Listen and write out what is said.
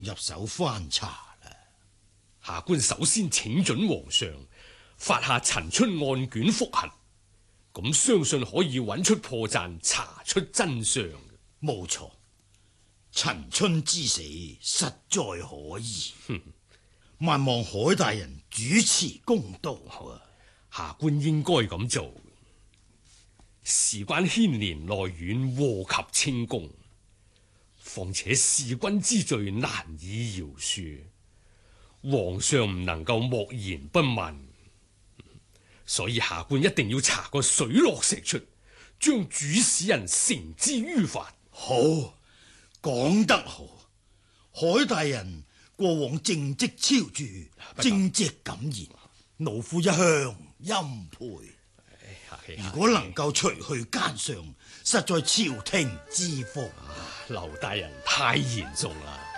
入手翻查啦。 下官首先請准皇上發下陳春案卷複核，咁相信可以揾出破綻，查出真相。 冇錯，陳春之死實在可疑。萬望海大人主持公道。 下官應該咁做，事關牽連內院禍及清宮，況且弑君之罪難以饒恕，皇上唔能夠默然不問，所以下官一定要查個水落石出，將主使人繩之於法。 好，講得好，海大人過往政績超著，正直敢言，老夫一向欽佩。如果能夠除去奸相，實在朝廷之福。 劉大人太言重啦。